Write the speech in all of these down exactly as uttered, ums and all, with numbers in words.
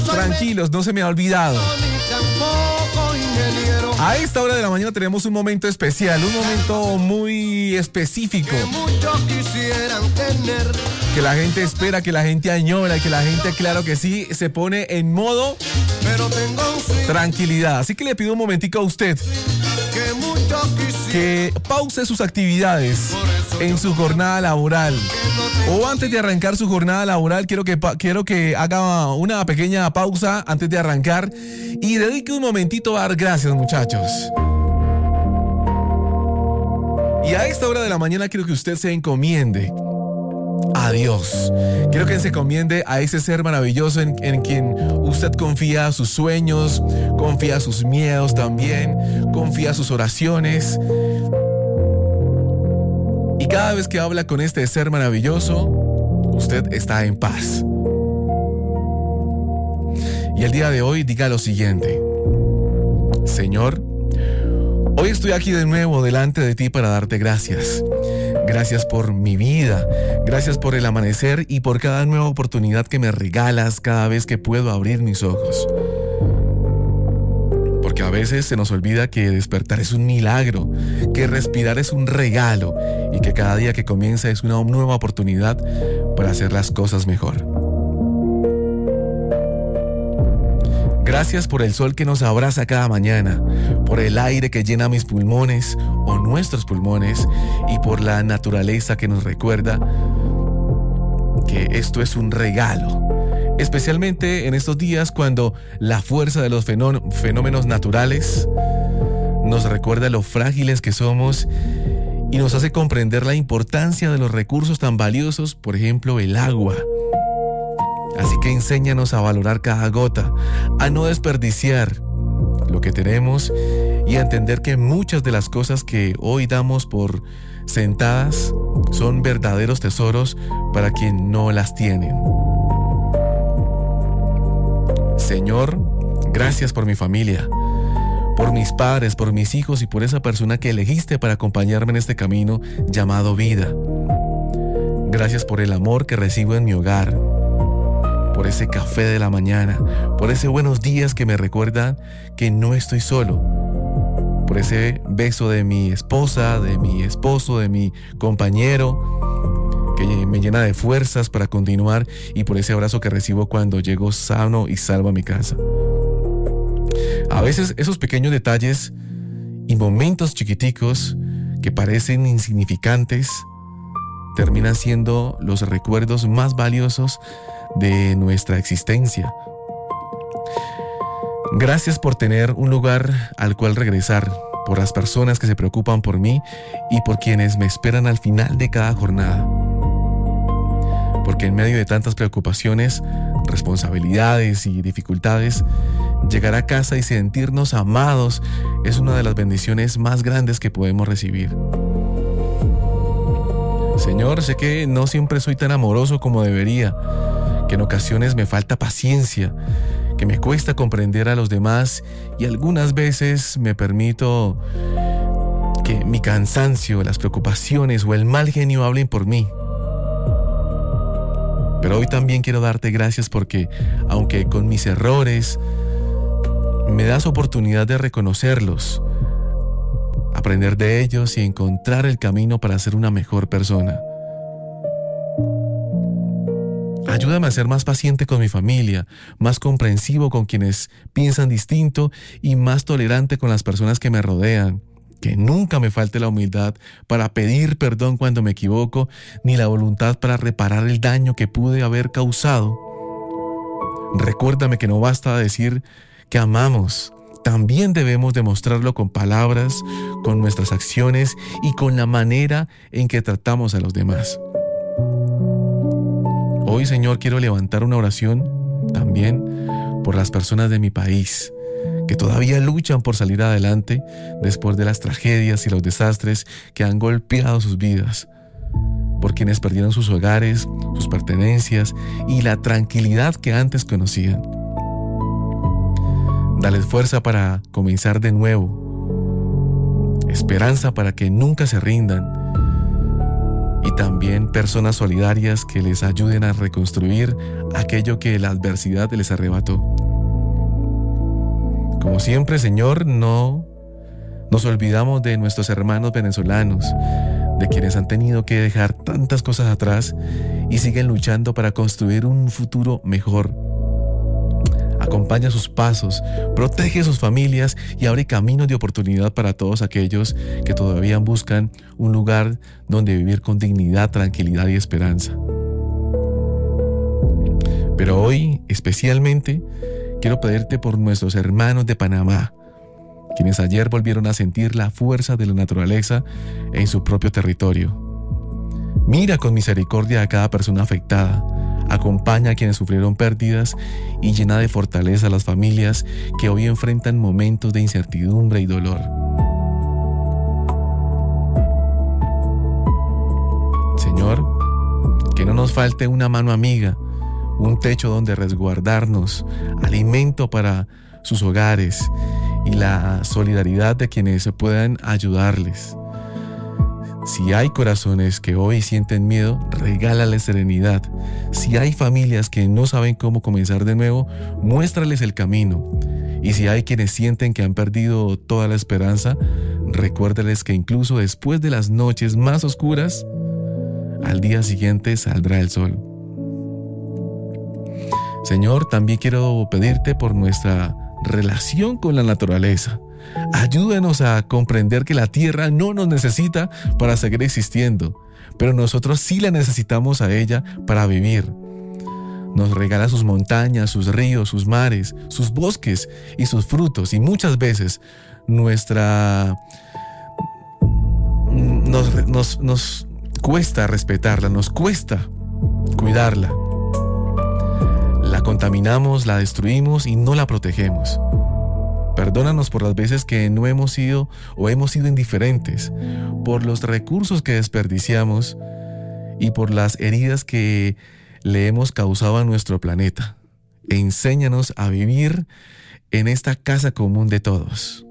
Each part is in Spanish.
Tranquilos, no se me ha olvidado. A esta hora de la mañana tenemos un momento especial, un momento muy específico. Que la gente espera, que la gente añora, que la gente, claro que sí, se pone en modo tranquilidad. Así que le pido un momentico a usted que pause sus actividades en su jornada laboral. O antes de arrancar su jornada laboral, quiero que, quiero que haga una pequeña pausa antes de arrancar y dedique un momentito a dar gracias, muchachos. Y a esta hora de la mañana quiero que usted se encomiende a Dios. Quiero que se encomiende a ese ser maravilloso en, en quien usted confía sus sueños, confía sus miedos también, confía sus oraciones. Y cada vez que habla con este ser maravilloso, usted está en paz. Y el día de hoy diga lo siguiente: Señor, hoy estoy aquí de nuevo delante de ti para darte gracias. Gracias por mi vida, gracias por el amanecer y por cada nueva oportunidad que me regalas cada vez que puedo abrir mis ojos. Porque a veces se nos olvida que despertar es un milagro, que respirar es un regalo y que cada día que comienza es una nueva oportunidad para hacer las cosas mejor. Gracias por el sol que nos abraza cada mañana, por el aire que llena mis pulmones o nuestros pulmones y por la naturaleza que nos recuerda que esto es un regalo. Especialmente en estos días cuando la fuerza de los fenómenos naturales nos recuerda lo frágiles que somos y nos hace comprender la importancia de los recursos tan valiosos, por ejemplo, el agua. Así que enséñanos a valorar cada gota, a no desperdiciar lo que tenemos y a entender que muchas de las cosas que hoy damos por sentadas son verdaderos tesoros para quien no las tienen. Señor, gracias por mi familia, por mis padres, por mis hijos y por esa persona que elegiste para acompañarme en este camino llamado vida. Gracias por el amor que recibo en mi hogar, por ese café de la mañana, por ese buenos días que me recuerdan que no estoy solo, por ese beso de mi esposa, de mi esposo, de mi compañero, que me llena de fuerzas para continuar, y por ese abrazo que recibo cuando llego sano y salvo a mi casa. A veces esos pequeños detalles y momentos chiquiticos que parecen insignificantes terminan siendo los recuerdos más valiosos de nuestra existencia. Gracias por tener un lugar al cual regresar, por las personas que se preocupan por mí y por quienes me esperan al final de cada jornada. Porque en medio de tantas preocupaciones, responsabilidades y dificultades, llegar a casa y sentirnos amados es una de las bendiciones más grandes que podemos recibir. Señor, sé que no siempre soy tan amoroso como debería, que en ocasiones me falta paciencia, que me cuesta comprender a los demás y algunas veces me permito que mi cansancio, las preocupaciones o el mal genio hablen por mí. Pero hoy también quiero darte gracias porque, aunque con mis errores, me das oportunidad de reconocerlos, aprender de ellos y encontrar el camino para ser una mejor persona. Ayúdame a ser más paciente con mi familia, más comprensivo con quienes piensan distinto y más tolerante con las personas que me rodean. Que nunca me falte la humildad para pedir perdón cuando me equivoco, ni la voluntad para reparar el daño que pude haber causado. Recuérdame que no basta decir que amamos, también debemos demostrarlo con palabras, con nuestras acciones y con la manera en que tratamos a los demás. Hoy, Señor, quiero levantar una oración también por las personas de mi país, que todavía luchan por salir adelante después de las tragedias y los desastres que han golpeado sus vidas, por quienes perdieron sus hogares, sus pertenencias y la tranquilidad que antes conocían. Dales fuerza para comenzar de nuevo, esperanza para que nunca se rindan y también personas solidarias que les ayuden a reconstruir aquello que la adversidad les arrebató. Como siempre, Señor, no nos olvidamos de nuestros hermanos venezolanos, de quienes han tenido que dejar tantas cosas atrás y siguen luchando para construir un futuro mejor. Acompaña sus pasos, protege sus familias y abre caminos de oportunidad para todos aquellos que todavía buscan un lugar donde vivir con dignidad, tranquilidad y esperanza. Pero hoy, especialmente, quiero pedirte por nuestros hermanos de Panamá, quienes ayer volvieron a sentir la fuerza de la naturaleza en su propio territorio. Mira con misericordia a cada persona afectada. Acompaña a quienes sufrieron pérdidas y llena de fortaleza a las familias que hoy enfrentan momentos de incertidumbre y dolor. Señor, que no nos falte una mano amiga, un techo donde resguardarnos, alimento para sus hogares y la solidaridad de quienes puedan ayudarles. Si hay corazones que hoy sienten miedo, regálales serenidad. Si hay familias que no saben cómo comenzar de nuevo, muéstrales el camino. Y si hay quienes sienten que han perdido toda la esperanza, recuérdales que incluso después de las noches más oscuras, al día siguiente saldrá el sol. Señor, también quiero pedirte por nuestra relación con la naturaleza. Ayúdanos a comprender que la tierra no nos necesita para seguir existiendo, pero nosotros sí la necesitamos a ella para vivir. Nos regala sus montañas, sus ríos, sus mares, sus bosques y sus frutos, y muchas veces nuestra nos, nos, nos cuesta respetarla, nos cuesta cuidarla. La contaminamos, la destruimos y no la protegemos. Perdónanos por las veces que no hemos sido o hemos sido indiferentes, por los recursos que desperdiciamos y por las heridas que le hemos causado a nuestro planeta. Enséñanos a vivir en esta casa común de todos.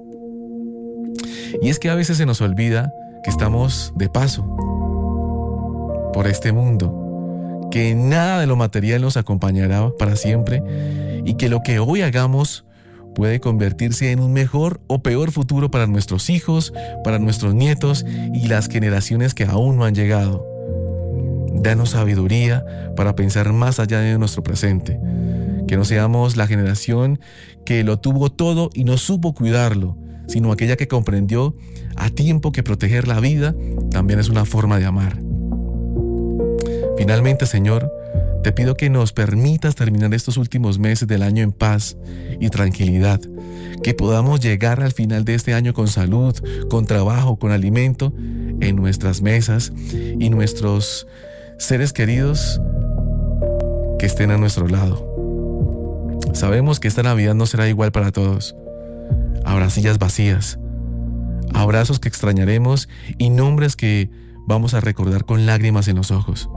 Y es que a veces se nos olvida que estamos de paso por este mundo, que nada de lo material nos acompañará para siempre y que lo que hoy hagamos puede convertirse en un mejor o peor futuro para nuestros hijos, para nuestros nietos y las generaciones que aún no han llegado. Danos sabiduría para pensar más allá de nuestro presente, que no seamos la generación que lo tuvo todo y no supo cuidarlo, sino aquella que comprendió a tiempo que proteger la vida también es una forma de amar. Finalmente, Señor, te pido que nos permitas terminar estos últimos meses del año en paz y tranquilidad, que podamos llegar al final de este año con salud, con trabajo, con alimento en nuestras mesas y nuestros seres queridos que estén a nuestro lado. Sabemos que esta Navidad no será igual para todos. Habrá sillas vacías, abrazos que extrañaremos y nombres que vamos a recordar con lágrimas en los ojos.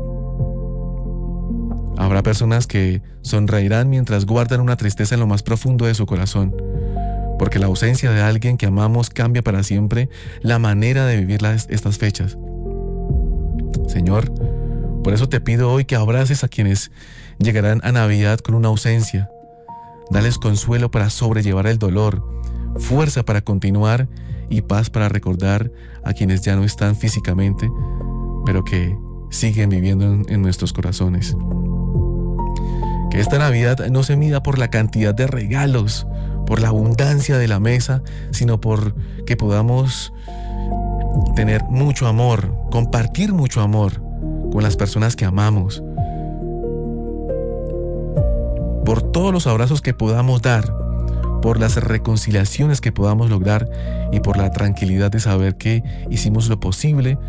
Habrá personas que sonreirán mientras guardan una tristeza en lo más profundo de su corazón, porque la ausencia de alguien que amamos cambia para siempre la manera de vivir las, estas fechas. Señor, por eso te pido hoy que abraces a quienes llegarán a Navidad con una ausencia. Dales consuelo para sobrellevar el dolor, fuerza para continuar y paz para recordar a quienes ya no están físicamente, pero que siguen viviendo en, en nuestros corazones. Que esta Navidad no se mida por la cantidad de regalos, por la abundancia de la mesa, sino por que podamos tener mucho amor, compartir mucho amor con las personas que amamos, por todos los abrazos que podamos dar, por las reconciliaciones que podamos lograr y por la tranquilidad de saber que hicimos lo posible